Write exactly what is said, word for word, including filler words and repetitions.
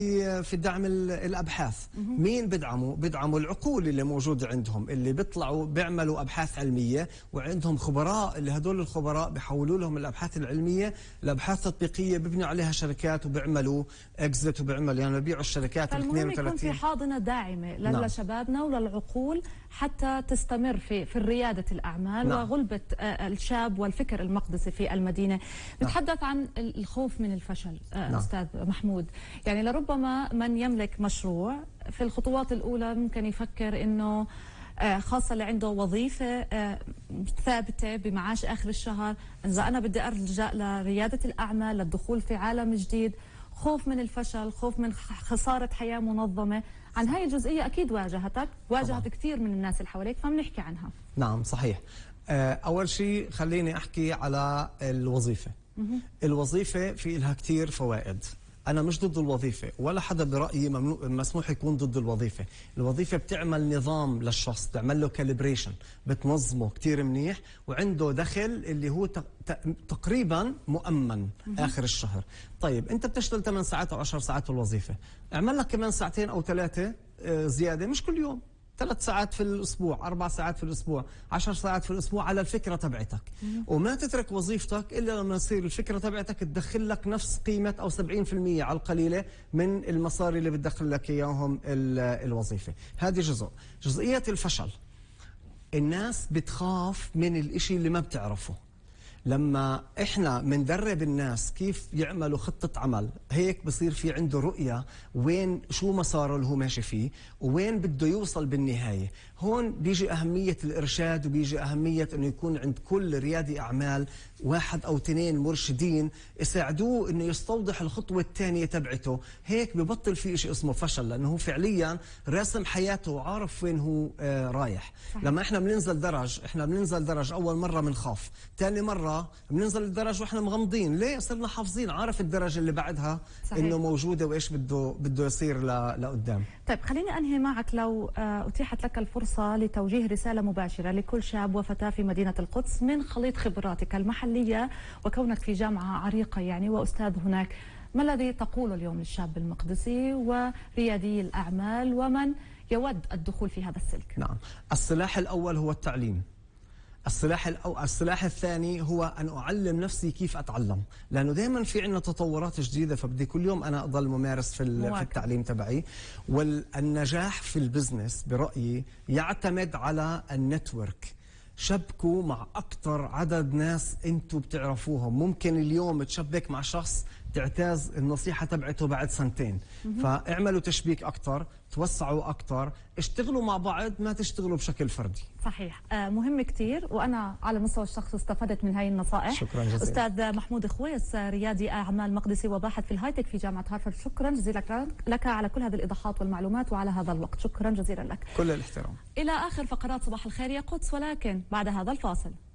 في دعم الابحاث. مين بدعموا؟ بدعموا العقول اللي موجوده عندهم، اللي بيطلعوا بيعملوا ابحاث علميه وعندهم خبراء، اللي هدول الخبراء بيحولوا لهم الابحاث العلميه لابحاث تطبيقيه بيبنوا عليها شركات وبيعملوا اكزيت وبيعملوا يعني بيبيعوا الشركات. فالمهم يكون في حاضنه داعمه لشبابنا وللعقول حتى تستمر في في رياده الاعمال. نعم. وغلبه الشاب والفكر المقدسي في المدينه. نتحدث عن الخوف من الفشل. نعم. استاذ محمود، يعني لربما ربما من يملك مشروع في الخطوات الأولى ممكن يفكر إنه خاصة اللي عنده وظيفة ثابتة بمعاش آخر الشهر، إذا أنا بدي ألجأ لريادة الأعمال للدخول في عالم جديد، خوف من الفشل، خوف من خسارة حياة منظمة. عن هاي الجزئية أكيد واجهتك، واجهت طبعا كثير من الناس اللي حواليك، فبنحكي عنها. نعم صحيح. أول شيء خليني أحكي على الوظيفة. الوظيفة في لها كثير فوائد. أنا مش ضد الوظيفة، ولا حدا برأيي ممنوع مسموح يكون ضد الوظيفة. الوظيفة بتعمل نظام للشخص، بتعمل له كاليبريشن، بتنظمه كتير منيح، وعنده دخل اللي هو تقريبا مؤمن آخر الشهر. طيب أنت بتشتغل ثمان ساعات أو عشر ساعات في الوظيفة، اعمل لك كمان ساعتين أو ثلاثة زيادة، مش كل يوم، ثلاث ساعات في الأسبوع، أربع ساعات في الأسبوع، عشر ساعات في الأسبوع على الفكرة تبعتك. وما تترك وظيفتك إلا لما يصير الفكرة تبعتك تدخل لك نفس قيمة أو سبعين بالمئة على القليلة من المصاري اللي بتدخل لك إياهم الوظيفة. هذه جزء. جزئية الفشل، الناس بتخاف من الإشي اللي ما بتعرفه. لما احنا بندرب الناس كيف يعملوا خطة عمل، هيك بصير في عنده رؤية وين شو مساره اللي هو ماشي فيه وين بده يوصل بالنهاية. هون بيجي أهمية الإرشاد، وبيجي أهمية أنه يكون عند كل ريادي أعمال واحد أو اثنين مرشدين يساعدوه أنه يستوضح الخطوة الثانية تبعته. هيك ببطل في شيء اسمه فشل، لأنه هو فعليا راسم حياته وعارف وين هو آه رايح. صحيح. لما احنا بننزل درج، احنا بننزل درج أول مرة بنخاف، ثاني مرة بننزل الدرج واحنا مغمضين. ليه؟ صرنا حافظين، عارف الدرجة اللي بعدها. صحيح. انه موجودة وايش بده بده يصير لقدام. طيب خليني انهي معك، لو اتيحت لك الفرصة لتوجيه رسالة مباشرة لكل شاب وفتاة في مدينة القدس من خليط خبراتك المحلية وكونك في جامعة عريقة يعني واستاذ هناك، ما الذي تقوله اليوم للشاب المقدسي وريادي الأعمال ومن يود الدخول في هذا السلك؟ نعم، السلاح الأول هو التعليم. السلاح الأو السلاح الثاني هو أن أعلم نفسي كيف أتعلم، لأنه دائما في عندنا تطورات جديدة، فبدي كل يوم أنا أضل ممارس في, في التعليم تبعي. والنجاح في البزنس برأيي يعتمد على النتورك. شبكوا مع أكثر عدد ناس أنتم بتعرفوهم. ممكن اليوم تشبك مع شخص تعتاز النصيحة تبعته بعد سنتين. فاعملوا تشبيك أكثر، توسعوا أكثر، اشتغلوا مع بعض، ما تشتغلوا بشكل فردي. صحيح. آه مهم كتير، وأنا على مستوى الشخص استفدت من هاي النصائح. شكرا جزيلا. أستاذ محمود خويس، ريادي أعمال مقدسي وباحث في الهايتك في جامعة هارفارد، شكرا جزيلا لك على كل هذه الإيضاحات والمعلومات وعلى هذا الوقت. شكرا جزيلا لك. كل الاحترام. إلى آخر فقرات صباح الخير يا قدس، ولكن بعد هذا الفاصل.